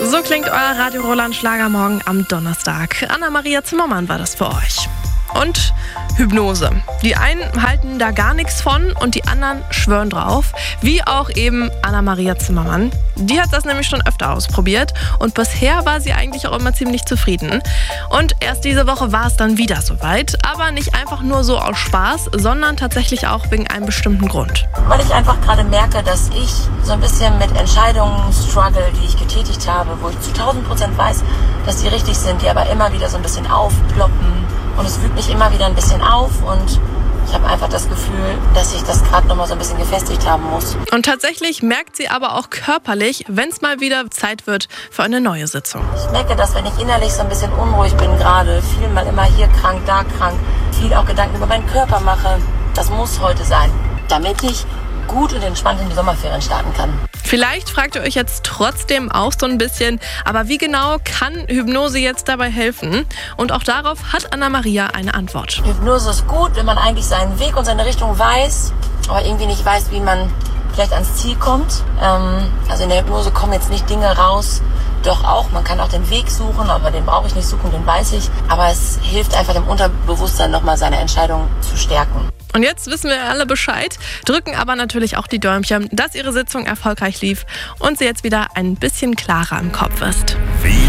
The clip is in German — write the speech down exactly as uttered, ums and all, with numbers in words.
So klingt euer Radio Roland Schlagermorgen am Donnerstag. Anna-Maria Zimmermann war das für euch. Und Hypnose. Die einen halten da gar nichts von und die anderen schwören drauf. Wie auch eben Anna-Maria Zimmermann. Die hat das nämlich schon öfter ausprobiert und bisher war sie eigentlich auch immer ziemlich zufrieden. Und erst diese Woche war es dann wieder soweit. Aber nicht einfach nur so aus Spaß, sondern tatsächlich auch wegen einem bestimmten Grund. Weil ich einfach gerade merke, dass ich so ein bisschen mit Entscheidungen struggle, die ich getätigt habe, wo ich zu tausend Prozent weiß, dass die richtig sind, die aber immer wieder so ein bisschen aufploppen. Und es wühlt mich immer wieder ein bisschen auf und ich habe einfach das Gefühl, dass ich das gerade nochmal so ein bisschen gefestigt haben muss. Und tatsächlich merkt sie aber auch körperlich, wenn es mal wieder Zeit wird für eine neue Sitzung. Ich merke, dass wenn ich innerlich so ein bisschen unruhig bin gerade, viel mal immer hier krank, da krank, viel auch Gedanken über meinen Körper mache, das muss heute sein, damit ich gut und entspannt in die Sommerferien starten kann. Vielleicht fragt ihr euch jetzt trotzdem auch so ein bisschen, aber wie genau kann Hypnose jetzt dabei helfen? Und auch darauf hat Anna-Maria eine Antwort. Hypnose ist gut, wenn man eigentlich seinen Weg und seine Richtung weiß, aber irgendwie nicht weiß, wie man vielleicht ans Ziel kommt. Ähm, also in der Hypnose kommen jetzt nicht Dinge raus, doch auch, man kann auch den Weg suchen, aber den brauche ich nicht suchen, den weiß ich. Aber es hilft einfach dem Unterbewusstsein nochmal seine Entscheidung zu stärken. Und jetzt wissen wir alle Bescheid, drücken aber natürlich auch die Däumchen, dass ihre Sitzung erfolgreich lief und sie jetzt wieder ein bisschen klarer im Kopf ist. Wie